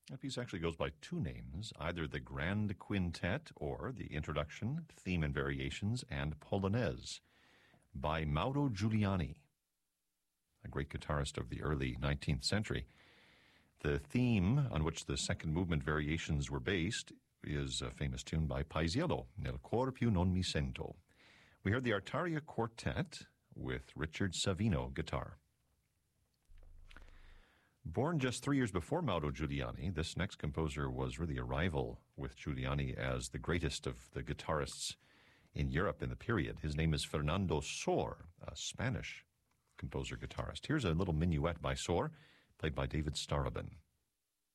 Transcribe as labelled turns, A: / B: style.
A: That piece actually goes by two names, either the Grand Quintet or the Introduction, Theme and Variations, and Polonaise by Mauro Giuliani, a great guitarist of the early 19th century. The theme on which the second movement variations were based is a famous tune by Paisiello, Nel cor più non mi sento. We heard the Artaria Quartet with Richard Savino guitar. Born just 3 years before Mauro Giuliani, this next composer was really a rival with Giuliani as the greatest of the guitarists in Europe in the period. His name is Fernando Sor, a Spanish composer-guitarist. Here's a little minuet by Sor, played by David Starobin.